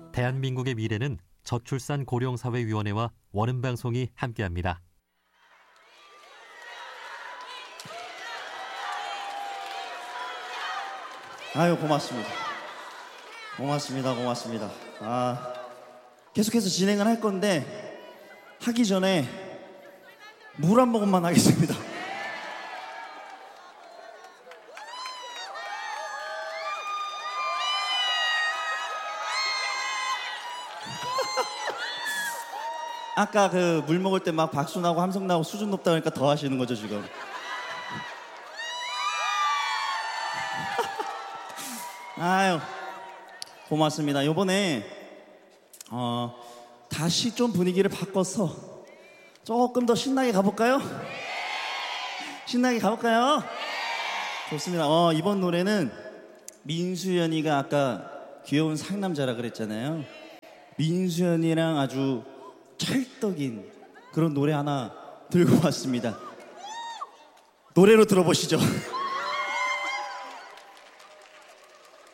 대한민국의 미래는 저출산 고령사회위원회와 원음방송이 함께합니다. 아유, 고맙습니다. 계속해서 진행을 할 건데 하기 전에 물 한 모금만 하겠습니다. 아까 그 물 먹을 때 막 박수 나고 함성 나고 수준 높다 그러니까 더 하시는 거죠 지금? 아유, 고맙습니다. 요번에 다시 좀 분위기를 바꿔서 조금 더 신나게 가볼까요? 신나게 가볼까요? 좋습니다. 이번 노래는 민수연이가 아까 귀여운 상남자라 그랬잖아요. 민수연이랑 아주 찰떡인 그런 노래 하나 들고 왔습니다. 노래로 들어보시죠.